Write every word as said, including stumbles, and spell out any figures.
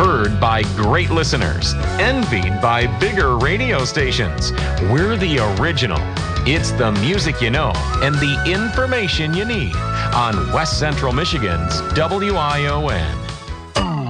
heard by great listeners, envied by bigger radio stations. We're the original. It's the music you know and the information you need on West Central Michigan's W I O N.